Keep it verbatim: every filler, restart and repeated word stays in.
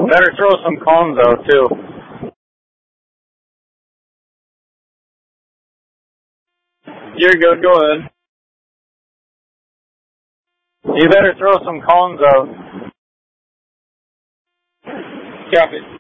Better throw some cones out, too. You're good, go ahead. You better throw some cones out. Copy.